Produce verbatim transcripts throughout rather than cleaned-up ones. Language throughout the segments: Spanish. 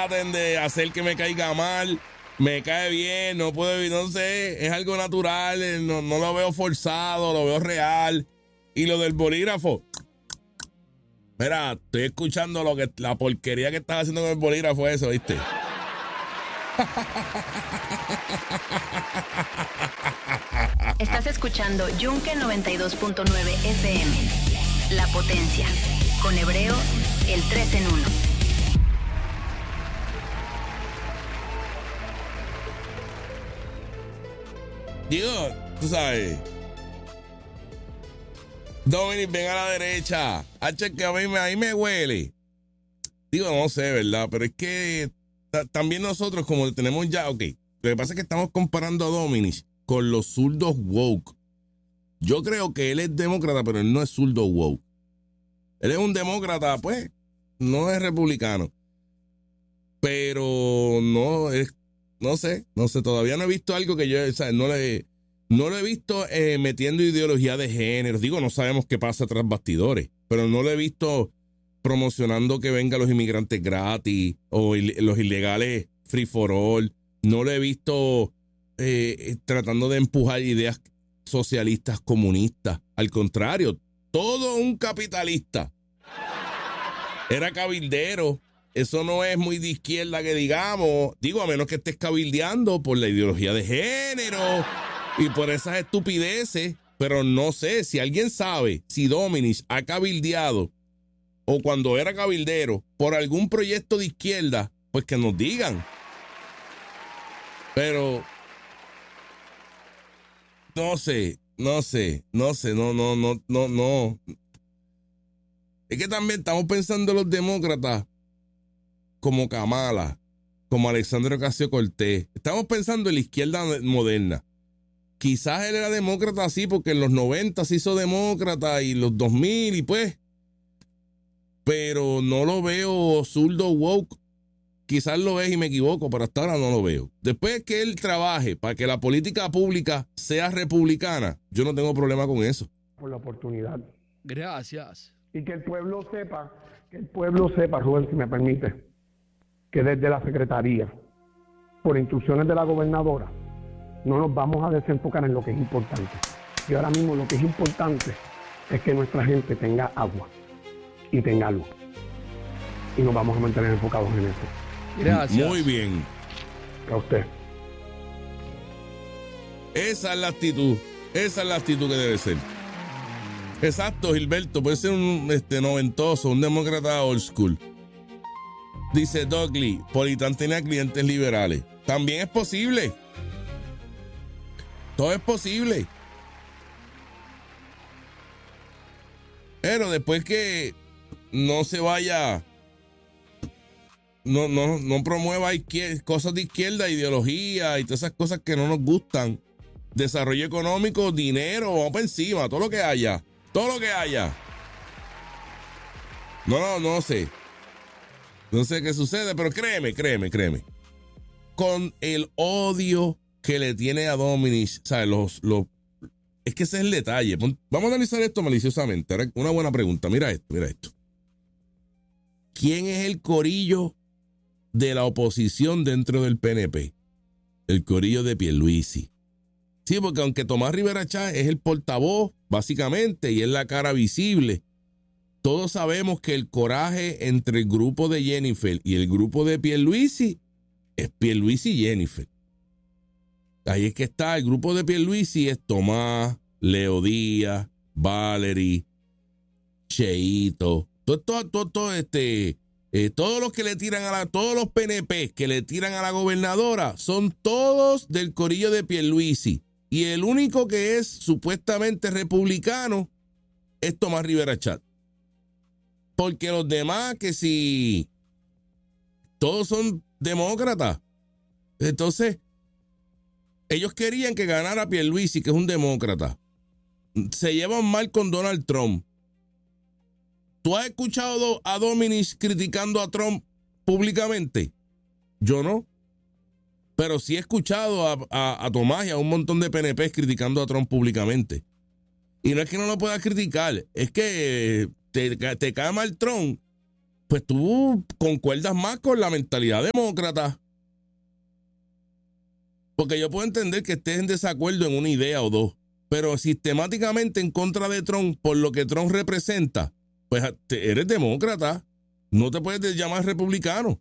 traten de hacer que me caiga mal. Me cae bien, no puedo, no sé, es algo natural, no, no lo veo forzado, lo veo real. Y lo del bolígrafo, mira, estoy escuchando lo que la porquería que estás haciendo con el bolígrafo, eso, ¿viste? Estás escuchando Yunque noventa y dos punto nueve F M, La Potencia, con Hebreo, el tres en uno. Digo, tú sabes. Dominic, ven a la derecha. H, que a mí, me, a mí me huele. Digo, no sé, ¿verdad? Pero es que t- también nosotros, como tenemos ya, ok. Lo que pasa es que estamos comparando a Dominic con los zurdos woke. Yo creo que él es demócrata, pero él no es zurdo woke. Él es un demócrata, pues, no es republicano. Pero no es. No sé, no sé, todavía no he visto algo que yo, o sea, no le, no lo he visto eh, metiendo ideología de género. Digo, no sabemos qué pasa tras bastidores, pero no lo he visto promocionando que vengan los inmigrantes gratis o il- los ilegales free for all. No lo he visto eh, tratando de empujar ideas socialistas comunistas. Al contrario, todo un capitalista. Era cabildero. Eso no es muy de izquierda que digamos. Digo, a menos que estés cabildeando por la ideología de género y por esas estupideces. Pero no sé, si alguien sabe si Dominic ha cabildeado o cuando era cabildero por algún proyecto de izquierda, pues que nos digan. Pero no sé, no sé, no sé, no, no, no, no, no. Es que también estamos pensando los demócratas como Kamala, como Alexandria Ocasio-Cortez. Estamos pensando en la izquierda moderna. Quizás él era demócrata así porque en los noventa se hizo demócrata y los dos mil y pues, pero no lo veo zurdo woke. Quizás lo es y me equivoco, pero hasta ahora no lo veo. Después que él trabaje para que la política pública sea republicana, yo no tengo problema con eso. Por la oportunidad. Gracias. Y que el pueblo sepa, que el pueblo sepa, Rubén, si me permite, que desde la Secretaría, por instrucciones de la gobernadora, no nos vamos a desenfocar en lo que es importante. Y ahora mismo lo que es importante es que nuestra gente tenga agua y tenga luz. Y nos vamos a mantener enfocados en eso. Gracias. Muy bien. A usted. Esa es la actitud. Esa es la actitud que debe ser. Exacto, Gilberto. Puede ser un este, noventoso, un demócrata old school. Dice Dougley, Politán tenía clientes liberales. También es posible. Todo es posible. Pero después que no se vaya, no, no, no promueva izquier- cosas de izquierda, ideología y todas esas cosas que no nos gustan. Desarrollo económico, dinero, vamos para encima, todo lo que haya. Todo lo que haya. No, no, no sé. No sé qué sucede, pero créeme, créeme, créeme. Con el odio que le tiene a Dominic, ¿sabes? Los, los, es que ese es el detalle. Vamos a analizar esto maliciosamente. Ahora, una buena pregunta. Mira esto, mira esto. ¿Quién es el corillo de la oposición dentro del P N P? El corillo de Pierluisi. Sí, porque aunque Tomás Rivera Chá es el portavoz, básicamente, y es la cara visible, todos sabemos que el coraje entre el grupo de Jennifer y el grupo de Pierluisi es Pierluisi y Jennifer. Ahí es que está, el grupo de Pierluisi es Tomás, Leo Díaz, Valerie, Cheito, todo, todo, todo, todo este, eh, todos los que le tiran a la, todos los P N P que le tiran a la gobernadora son todos del corillo de Pierluisi. Y el único que es supuestamente republicano es Tomás Rivera Chat. Porque los demás, que si todos son demócratas. Entonces, ellos querían que ganara Pierluisi, que es un demócrata. Se llevan mal con Donald Trump. ¿Tú has escuchado a Dominic criticando a Trump públicamente? Yo no. Pero sí he escuchado a, a, a Tomás y a un montón de P N P criticando a Trump públicamente. Y no es que no lo puedas criticar, es que te, te cae mal Trump pues tú concuerdas más con la mentalidad demócrata. Porque yo puedo entender que estés en desacuerdo en una idea o dos, pero sistemáticamente en contra de Trump por lo que Trump representa, pues te, eres demócrata. No te puedes llamar republicano.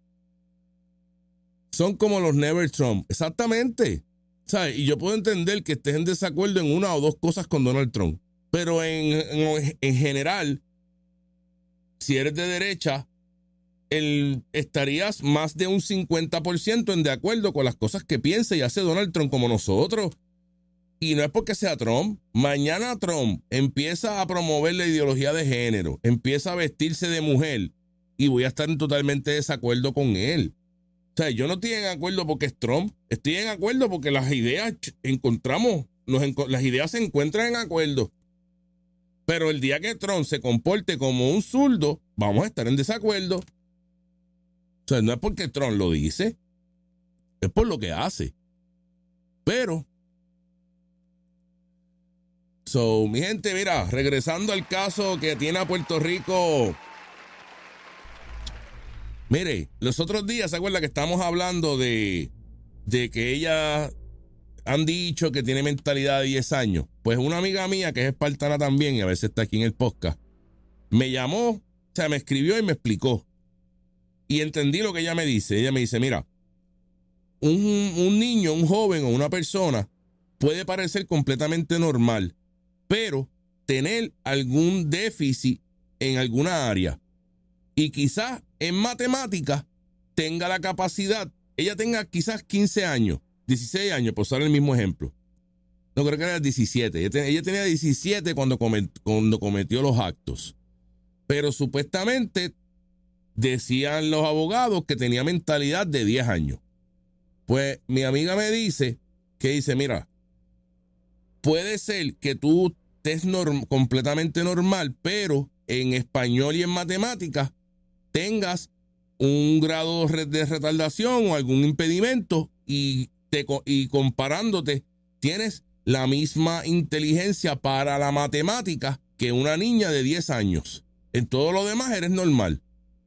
Son como los Never Trump. Exactamente. ¿Sabes? Y yo puedo entender que estés en desacuerdo en una o dos cosas con Donald Trump. Pero en, en, en general, si eres de derecha, el, estarías más de un cincuenta por ciento en de acuerdo con las cosas que piensa y hace Donald Trump como nosotros. Y no es porque sea Trump. Mañana Trump empieza a promover la ideología de género, empieza a vestirse de mujer y voy a estar en totalmente desacuerdo con él. O sea, yo no estoy en acuerdo porque es Trump, estoy en acuerdo porque las ideas encontramos, nos, las ideas se encuentran en acuerdo. Pero el día que Trump se comporte como un zurdo, vamos a estar en desacuerdo. O sea, no es porque Trump lo dice, es por lo que hace. Pero, so, mi gente, mira, regresando al caso que tiene a Puerto Rico. Mire, los otros días, ¿se acuerda que estamos hablando de, de que ella han dicho que tiene mentalidad de diez años? Pues una amiga mía que es espartana también y a veces está aquí en el podcast, me llamó, o sea, me escribió y me explicó. Y entendí lo que ella me dice. Ella me dice, mira, un, un niño, un joven o una persona puede parecer completamente normal, pero tener algún déficit en alguna área. Y quizás en matemáticas tenga la capacidad, ella tenga quizás quince años, dieciséis años, por usar el mismo ejemplo. No, creo que era diecisiete. Ella, ten, ella tenía diecisiete cuando, comet, cuando cometió los actos. Pero supuestamente decían los abogados que tenía mentalidad de diez años. Pues mi amiga me dice, que dice, mira, puede ser que tú estés norm, completamente normal, pero en español y en matemáticas tengas un grado de retardación o algún impedimento y, te, y comparándote tienes la misma inteligencia para la matemática que una niña de diez años. En todo lo demás eres normal.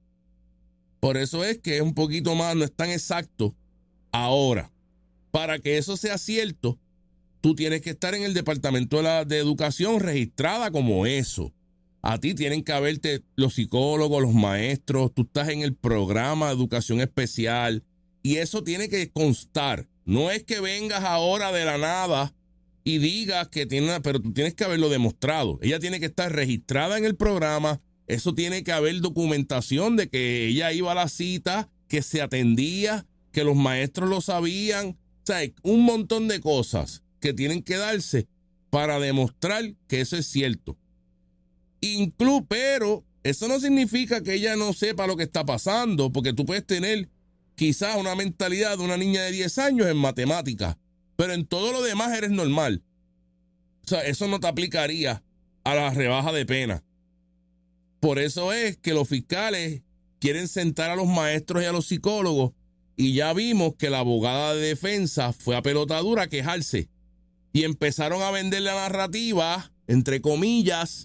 Por eso es que es un poquito más, no es tan exacto. Ahora, para que eso sea cierto, tú tienes que estar en el Departamento de, la, de Educación registrada como eso. A ti tienen que haberte los psicólogos, los maestros, tú estás en el programa de educación especial y eso tiene que constar. No es que vengas ahora de la nada y digas que tiene una, pero tú tienes que haberlo demostrado. Ella tiene que estar registrada en el programa, eso tiene que haber documentación de que ella iba a la cita, que se atendía, que los maestros lo sabían. O sea, un montón de cosas que tienen que darse para demostrar que eso es cierto. Inclu, pero eso no significa que ella no sepa lo que está pasando, porque tú puedes tener quizás una mentalidad de una niña de diez años en matemáticas, pero en todo lo demás eres normal. O sea, eso no te aplicaría a la rebaja de pena. Por eso es que los fiscales quieren sentar a los maestros y a los psicólogos y ya vimos que la abogada de defensa fue a pelota dura a quejarse y empezaron a vender la narrativa, entre comillas.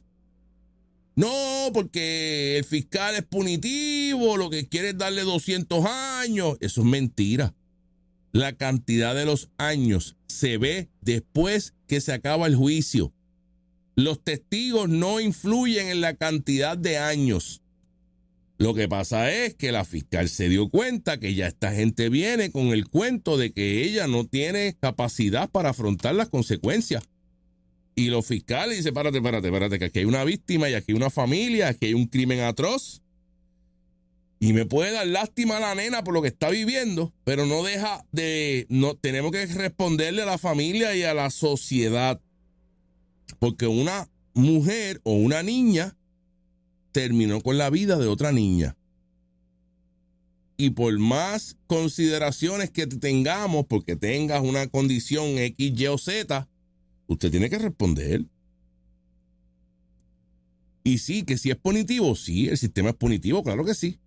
No, porque el fiscal es punitivo, lo que quiere es darle doscientos años. Eso es mentira. La cantidad de los años se ve después que se acaba el juicio. Los testigos no influyen en la cantidad de años. Lo que pasa es que la fiscal se dio cuenta que ya esta gente viene con el cuento de que ella no tiene capacidad para afrontar las consecuencias. Y los fiscales dicen, espérate, espérate, espérate, que aquí hay una víctima y aquí hay una familia, aquí hay un crimen atroz. Y me puede dar lástima a la nena por lo que está viviendo, pero no deja de, no, tenemos que responderle a la familia y a la sociedad. Porque una mujer o una niña terminó con la vida de otra niña. Y por más consideraciones que tengamos, porque tengas una condición X, Y o Z, usted tiene que responder. Y sí, que si es punitivo, sí, el sistema es punitivo, claro que sí.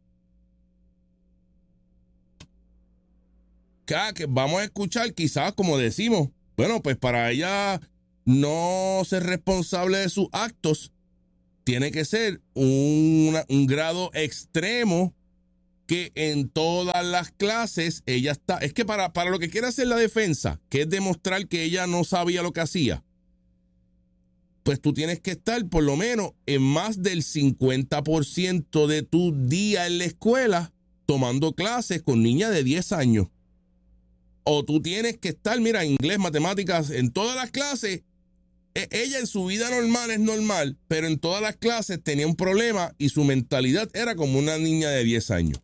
Que vamos a escuchar quizás, como decimos, bueno, pues para ella no ser responsable de sus actos, tiene que ser un, un grado extremo que en todas las clases ella está. Es que para, para lo que quiere hacer la defensa, que es demostrar que ella no sabía lo que hacía, pues tú tienes que estar por lo menos en más del cincuenta por ciento de tu día en la escuela tomando clases con niñas de diez años. O tú tienes que estar, mira, inglés, matemáticas, en todas las clases. Ella en su vida normal es normal, pero en todas las clases tenía un problema y su mentalidad era como una niña de diez años.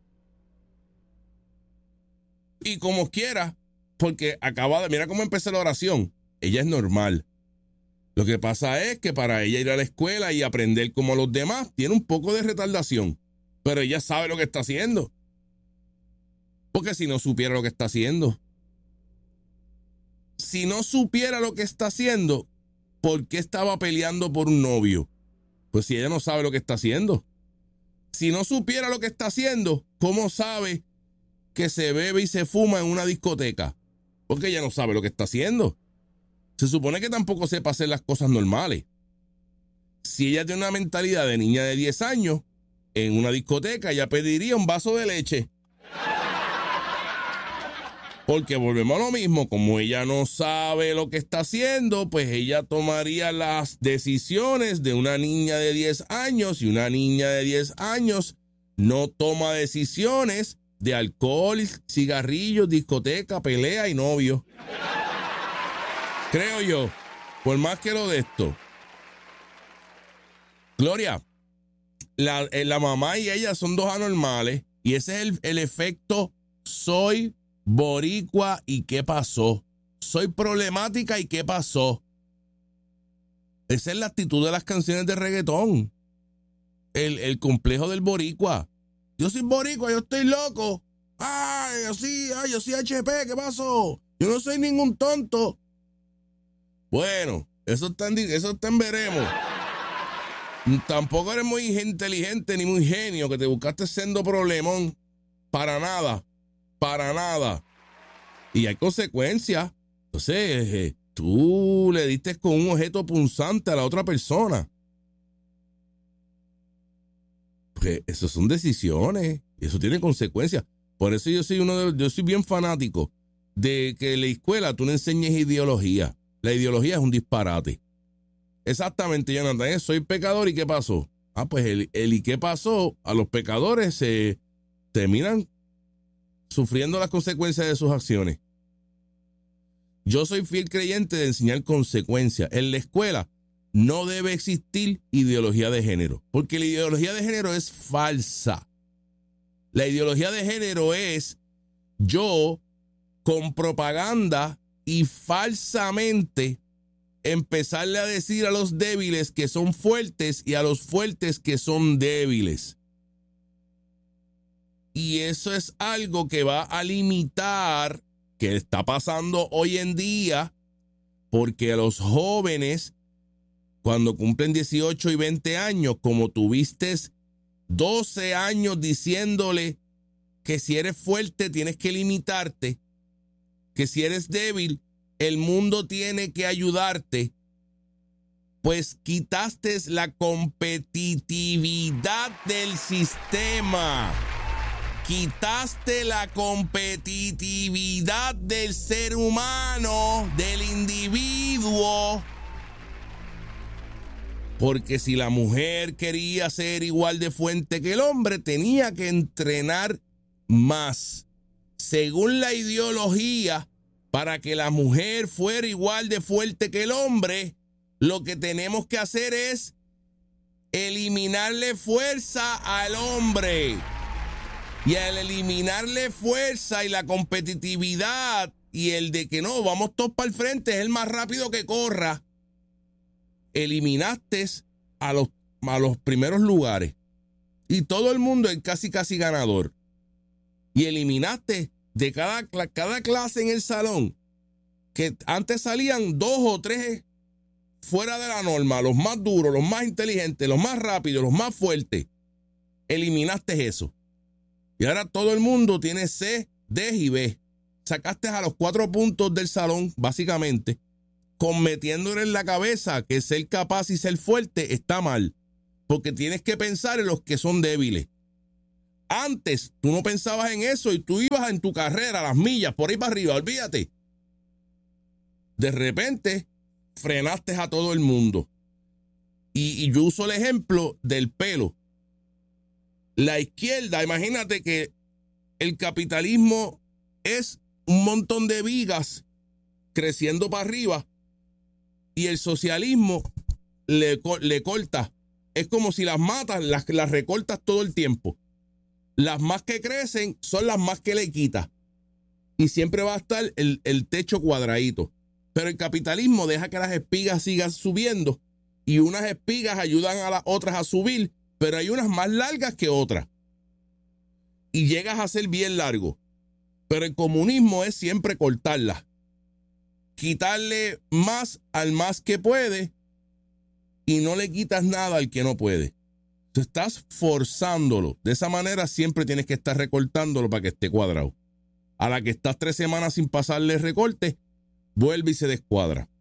Y como quiera, porque acaba de, mira cómo empecé la oración, ella es normal. Lo que pasa es que para ella ir a la escuela y aprender como los demás, tiene un poco de retardación, pero ella sabe lo que está haciendo. Porque si no supiera lo que está haciendo, si no supiera lo que está haciendo, ¿por qué estaba peleando por un novio? Pues si ella no sabe lo que está haciendo. Si no supiera lo que está haciendo, ¿cómo sabe que se bebe y se fuma en una discoteca? Porque ella no sabe lo que está haciendo. Se supone que tampoco sepa hacer las cosas normales. Si ella tiene una mentalidad de niña de diez años, en una discoteca ella pediría un vaso de leche. Porque volvemos a lo mismo, como ella no sabe lo que está haciendo, pues ella tomaría las decisiones de una niña de diez años, y una niña de diez años no toma decisiones de alcohol, cigarrillos, discoteca, pelea y novio. Creo yo, por más que lo de esto. Gloria, la, la mamá y ella son dos anormales, y ese es el, el efecto soy boricua y qué pasó. Soy problemática y qué pasó. Esa es la actitud de las canciones de reggaetón. El, el complejo del boricua. Yo soy boricua, yo estoy loco. Ay, yo sí, ay, yo soy H P, ¿qué pasó? Yo no soy ningún tonto. Bueno, eso está en, eso está en veremos. Tampoco eres muy inteligente ni muy genio, que te buscaste siendo problemón. Para nada. Para nada. Y hay consecuencias. Entonces, eh, tú le diste con un objeto punzante a la otra persona. Porque eso son decisiones. Y eso tiene consecuencias. Por eso yo soy uno de, yo soy bien fanático de que en la escuela tú no enseñes ideología. La ideología es un disparate. Exactamente, Jonathan. Soy pecador y ¿qué pasó? Ah, pues el, el y qué pasó, a los pecadores se terminan sufriendo las consecuencias de sus acciones. Yo soy fiel creyente de enseñar consecuencias. En la escuela no debe existir ideología de género, porque la ideología de género es falsa. La ideología de género es yo con propaganda y falsamente empezarle a decir a los débiles que son fuertes y a los fuertes que son débiles. Y eso es algo que va a limitar, que está pasando hoy en día, porque a los jóvenes, cuando cumplen dieciocho y veinte años, como tuviste doce años diciéndole que si eres fuerte tienes que limitarte, que si eres débil el mundo tiene que ayudarte, pues quitaste la competitividad del sistema. Quitaste la competitividad del ser humano, del individuo. Porque si la mujer quería ser igual de fuerte que el hombre, tenía que entrenar más. Según la ideología, para que la mujer fuera igual de fuerte que el hombre, lo que tenemos que hacer es eliminarle fuerza al hombre. Y al eliminarle fuerza y la competitividad y el de que no, vamos todos para el frente, es el más rápido que corra, eliminaste a los, a los primeros lugares. Y todo el mundo es casi casi ganador. Y eliminaste de cada, cada clase en el salón, que antes salían dos o tres fuera de la norma, los más duros, los más inteligentes, los más rápidos, los más fuertes. Eliminaste eso. Y ahora todo el mundo tiene C, D y B. Sacaste a los cuatro puntos del salón, básicamente, con metiéndole en la cabeza que ser capaz y ser fuerte está mal. porque tienes que pensar en los que son débiles. Antes tú no pensabas en eso y tú ibas en tu carrera, las millas, por ahí para arriba, olvídate. De repente frenaste a todo el mundo. Y, y yo uso el ejemplo del pelo. La izquierda, imagínate que el capitalismo es un montón de vigas creciendo para arriba y el socialismo le, le corta. Es como si las matas, las, las recortas todo el tiempo. Las más que crecen son las más que le quitas. Y siempre va a estar el, el techo cuadradito. Pero el capitalismo deja que las espigas sigan subiendo y unas espigas ayudan a las otras a subir, pero hay unas más largas que otras. Y llegas a ser bien largo. Pero el comunismo es siempre cortarlas. Quitarle más al más que puede y no le quitas nada al que no puede. Tú estás forzándolo. De esa manera siempre tienes que estar recortándolo para que esté cuadrado. A la que estás tres semanas sin pasarle recorte, vuelve y se descuadra.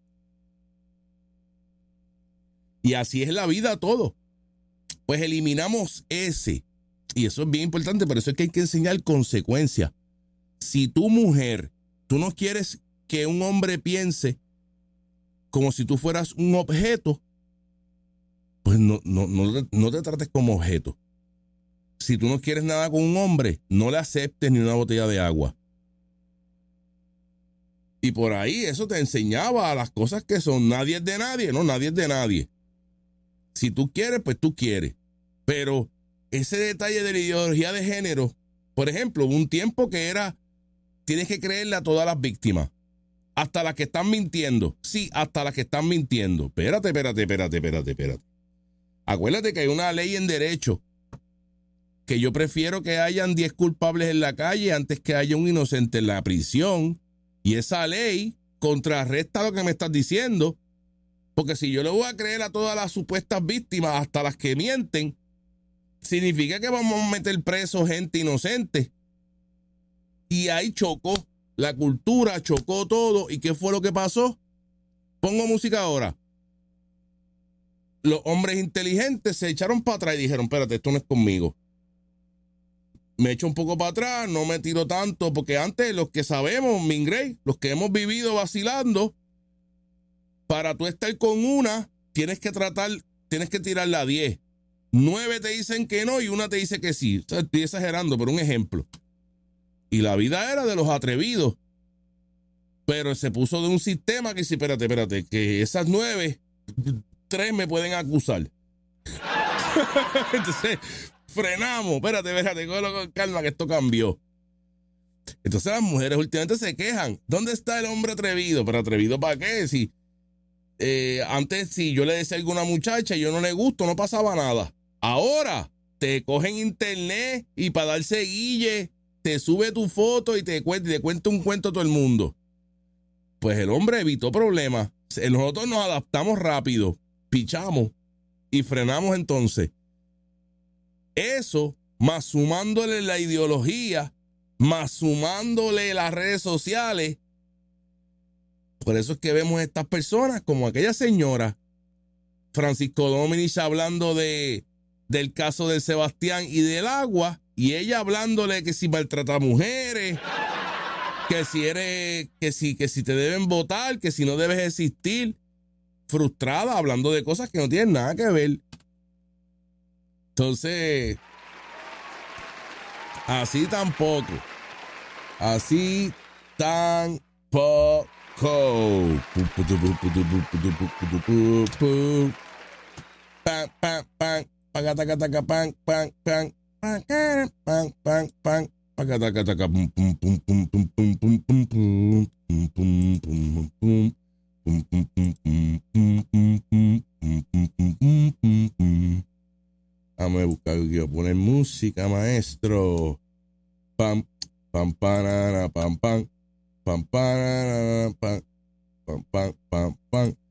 Y así es la vida todo. Pues eliminamos ese. Y eso es bien importante, por eso es que hay que enseñar consecuencias. Si tu mujer, tú no quieres que un hombre piense como si tú fueras un objeto, pues no, no, no, no te trates como objeto. Si tú no quieres nada con un hombre, no le aceptes ni una botella de agua. Y por ahí eso te enseñaba a las cosas que son. Nadie es de nadie, no, nadie es de nadie. Si tú quieres, pues tú quieres. Pero ese detalle de la ideología de género, por ejemplo, hubo un tiempo que era, tienes que creerle a todas las víctimas. Hasta las que están mintiendo. Sí, hasta las que están mintiendo. Espérate, espérate, espérate, espérate, espérate. Acuérdate que hay una ley en derecho que yo prefiero que hayan diez culpables en la calle antes que haya un inocente en la prisión. Y esa ley contrarresta lo que me estás diciendo. Porque si yo le voy a creer a todas las supuestas víctimas, hasta las que mienten, significa que vamos a meter preso gente inocente. Y ahí chocó. La cultura chocó todo. ¿Y qué fue lo que pasó? Pongo música ahora. Los hombres inteligentes se echaron para atrás y dijeron, espérate, esto no es conmigo. Me echo un poco para atrás, no me tiro tanto, porque antes los que sabemos, Mingrey, los que hemos vivido vacilando, para tú estar con una, tienes que tratar, tienes que tirarla a diez. Nueve te dicen que no y una te dice que sí. O sea, estoy exagerando, pero un ejemplo. Y la vida era de los atrevidos. Pero se puso de un sistema que dice, espérate, espérate, que esas nueve, tres me pueden acusar. Entonces, frenamos. Espérate, espérate, cógelo con calma que esto cambió. Entonces las mujeres últimamente se quejan. ¿Dónde está el hombre atrevido? ¿Pero atrevido para qué? Si eh, antes, si yo le decía a alguna muchacha y yo no le gusto, no pasaba nada. Ahora te cogen internet y para darse guille, te sube tu foto y te cuenta, y te cuenta un cuento a todo el mundo. Pues el hombre evitó problemas. Nosotros nos adaptamos rápido, pichamos y frenamos entonces. Eso, más sumándole la ideología, más sumándole las redes sociales. Por eso es que vemos a estas personas como aquella señora, Francisco Dominich, hablando de, del caso de Sebastián y del agua, y ella hablándole que si maltrata a mujeres, que si eres, que si, que si te deben votar, que si no debes existir, frustrada, hablando de cosas que no tienen nada que ver. Entonces, así tampoco. Así tampoco. Pam, pam, pam, pagataca, pam, pam, pam, pam, pam, pam, pam, pagataca, pum, pum, pum, pum, pum, pum, pum, pum, pum, pum, pum, pum, pum. Vamos a buscar, quiero poner música, maestro. Pam, pam, pam, pam, pam, pam, pam, pam, pam, pam, pam, pam.